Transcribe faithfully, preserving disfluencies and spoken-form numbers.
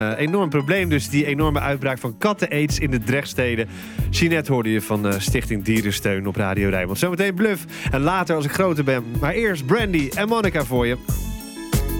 Uh, enorm probleem dus, die enorme uitbraak van katten-aids in de Drechtsteden. Jeanette hoorde je van uh, Stichting Dierensteun op Radio Rijnmond. Zometeen Bluff en later als ik groter ben. Maar eerst Brandy en Monica voor je.